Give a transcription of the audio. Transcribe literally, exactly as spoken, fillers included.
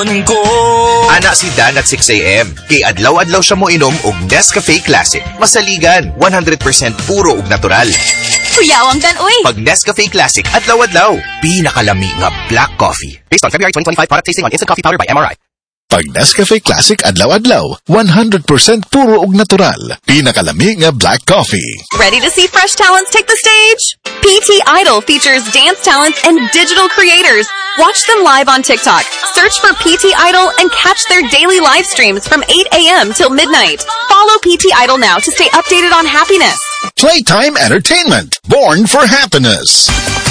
ko. Ana si Dan at six a.m. Kay adlaw-adlaw siya mo inom og Nescafe Classic. Masaligan, one hundred percent puro ug natural. Kuyawang Dan, uy! Pag Nescafe Classic, adlaw-adlaw, pinakalami nga black coffee. Based on February twenty twenty-five product tasting on instant coffee powder by M R I. Pag Nescafe Classic adlaw-adlaw, one hundred percent puro ug natural. Pinakalami nga black coffee. Ready to see fresh talents take the stage? P T Idol features dance talents and digital creators. Watch them live on TikTok. Search for P T Idol and catch their daily live streams from eight a.m. till midnight. Follow P T Idol now to stay updated on happiness. Playtime Entertainment, born for happiness.